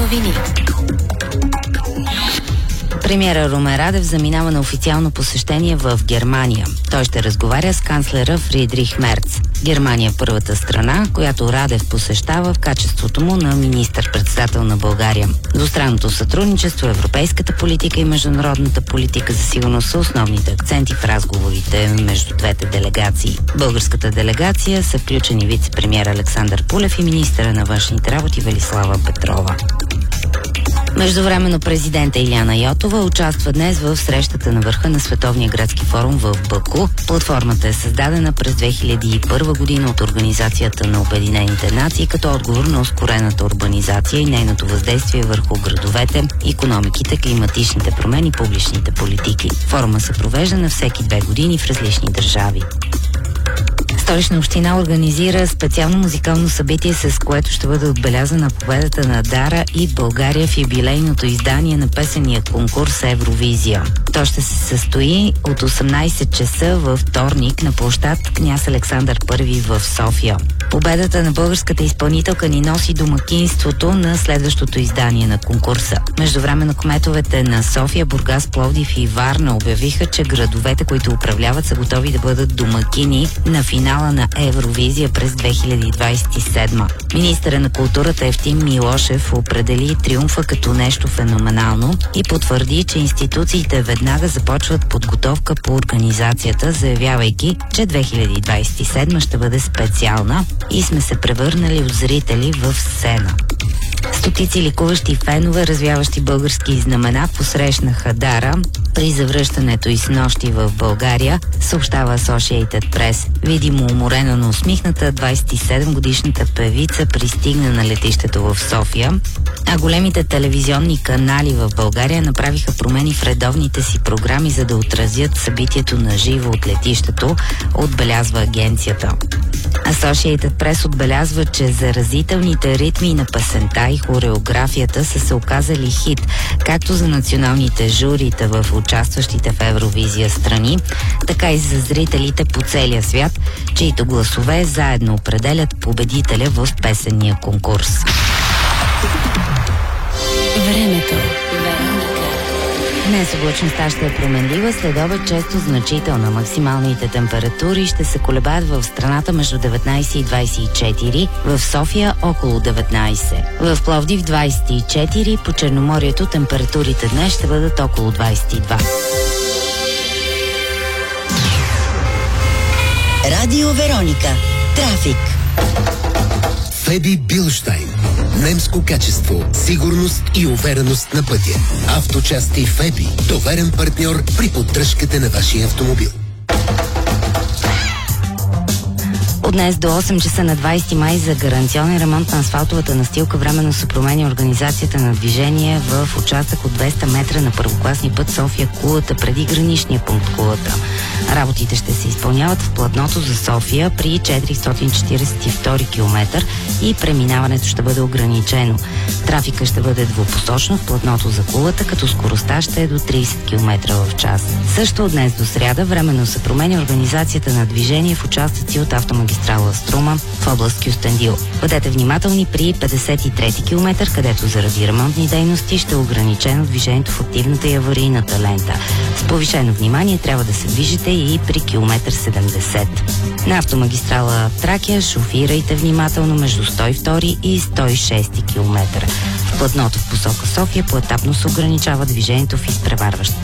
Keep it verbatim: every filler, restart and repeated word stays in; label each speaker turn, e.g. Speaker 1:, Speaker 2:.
Speaker 1: новини. Премиера Румен Радев заминава на официално посещение в Германия. Той ще разговаря с канцлера Фридрих Мерц. Германия е първата страна, която Радев посещава в качеството му на министър-председател на България. Двустранното сътрудничество, европейската политика и международната политика за сигурност са основните акценти в разговорите между двете делегации. Българската делегация са включени вице-премиер Александър Пулев и министъра на външните работи Велислава Петрова. Междувременно президента Илияна Йотова участва днес в срещата на върха на Световния градски форум в Баку. Платформата е създадена през две хиляди и първа година от Организацията на Обединените нации като отговор на ускорената урбанизация и нейното въздействие върху градовете, икономиките, климатичните промени, публичните политики. Форума се провежда на всеки две години в различни държави. Столична община организира специално музикално събитие, с което ще бъде отбелязана победата на Дара и България в юбилейното издание на песения конкурс Евровизия. То ще се състои от осемнайсет часа във вторник на площад Княз Александър Първи в София. Победата на българската изпълнителка ни носи домакинството на следващото издание на конкурса. Междувременно кметовете на София, Бургас, Пловдив и Варна обявиха, че градовете, които управляват, са готови да бъдат домакини на финала на Евровизия през две хиляди двайсет и седма. Министърът на културата Евтим Милошев определи триумфа като нещо феноменално и потвърди, че институциите веднага започват подготовка по организацията, заявявайки, че две хиляди двайсет и седма ще бъде специална и сме се превърнали от зрители в сцена. Стотици ликуващи фенове, развяващи български знамена, посрещнаха Дара при завръщането и снощи в България, съобщава Associated Press. Видимо уморена, но усмихната двайсет и седем годишната певица пристигна на летището в София, а големите телевизионни канали в България направиха промени в редовните си програми, за да отразят събитието на живо от летището, отбелязва агенцията. Associated Press отбелязва, че заразителните ритми на песента и хореографията са се оказали хит, както за националните журита в участващите в Евровизия страни, така и за зрителите по целия свят, чието гласове заедно определят победителя в песенния конкурс.
Speaker 2: Времето.
Speaker 1: Днес облачността ще е променлива, следобед често значителна. Максималните температури ще се колебаят в страната между деветнайсет и двайсет и четири, в София около деветнайсет. В Пловдив двайсет и четири, по Черноморието температурите днес ще бъдат около двайсет и два.
Speaker 2: Радио Вероника. Трафик.
Speaker 3: Феби Билштайн. Немско качество, сигурност и увереност на пътя. Авточасти Феби. Доверен партньор при поддръжката на вашия автомобил.
Speaker 1: От днес до осем часа на двайсети май за гаранционен ремонт на асфалтовата настилка временно се променя организацията на движение в участък от двеста метра на първокласния път София-Кулата преди граничния пункт Кулата. Работите ще се изпълняват в платното за София при четиристотин четирийсет и втори километър и преминаването ще бъде ограничено. Трафика ще бъде двупосочно в платното за Кулата, като скоростта ще е до трийсет километра в час. Също от днес до сряда временно се променя организацията на движение в участъци от автомагистрала Струма в област Кюстендил. Бъдете внимателни при петдесет и трети километър, където заради ремонтни дейности ще е ограничено движението в активната и аварийната лента. С повишено внимание трябва да се движите и при километър седемдесет. На автомагистрала Тракия шофирайте внимателно между сто и втори и сто и шести километър. В платното в посока София поетапно се ограничава движението в изпреварващата